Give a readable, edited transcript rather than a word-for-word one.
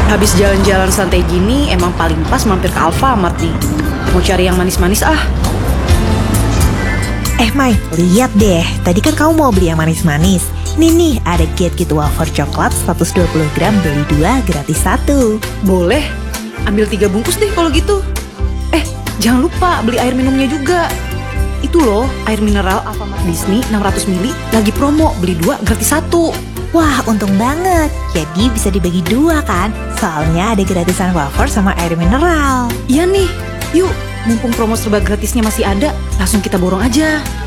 Habis jalan-jalan santai gini, emang paling pas mampir ke Alfamart nih. Mau cari yang manis-manis ah. Mai, lihat deh. Tadi kan kamu mau beli yang manis-manis. Nih, ada Get wafer coklat 120 gram beli 2 gratis 1. Boleh, ambil 3 bungkus deh kalau gitu. Jangan lupa beli air minumnya juga. Itu loh, air mineral Alfamart Disney 600 ml lagi promo, beli 2 gratis 1. Wah, untung banget. Jadi bisa dibagi 2 kan? Soalnya ada gratisan wafer sama air mineral. Iya nih, yuk, mumpung promo serba gratisnya masih ada, langsung kita borong aja.